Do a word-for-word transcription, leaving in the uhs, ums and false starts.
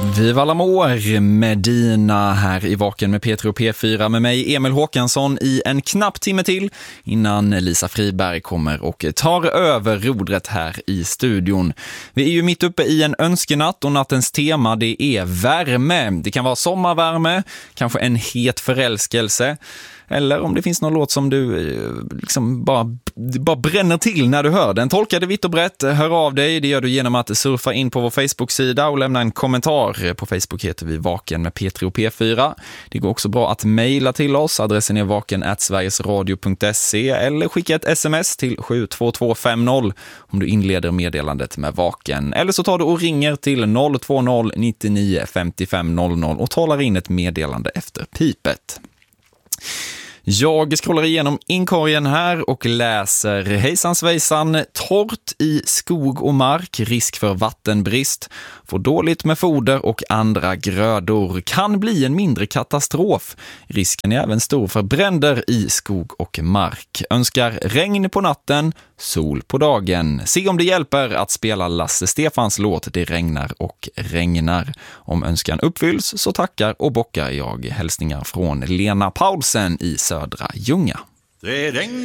Viva l'amour, Medina här i Vaken med Peter och P fyra med mig Emil Håkansson i en knapp timme till innan Lisa Friberg kommer och tar över rodret här i studion. Vi är ju mitt uppe i en önskenatt och nattens tema det är värme. Det kan vara sommarvärme, kanske en het förälskelse. Eller om det finns någon låt som du liksom bara, bara bränner till när du hör den. Tolka det vitt och brett, hör av dig. Det gör du genom att surfa in på vår Facebook-sida och lämna en kommentar. På Facebook heter vi Vaken med Peter och P fyra. Det går också bra att mejla till oss. Adressen är vaken at sverigesradio punkt se eller skicka ett sms till sju två två fem noll om du inleder meddelandet med Vaken. Eller så tar du och ringer till noll två noll nio nio fem fem noll noll och talar in ett meddelande efter pipet. Jag scrollar igenom inkorgen här och läser hejsan svejsan, torrt i skog och mark, risk för vattenbrist, får dåligt med foder och andra grödor, kan bli en mindre katastrof. Risken är även stor för bränder i skog och mark. Önskar regn på natten, sol på dagen. Se om det hjälper att spela Lasse Stefans låt Det regnar och regnar. Om önskan uppfylls så tackar och bockar jag. Hälsningar från Lena Paulsen i Södra Ljunga. Det regnar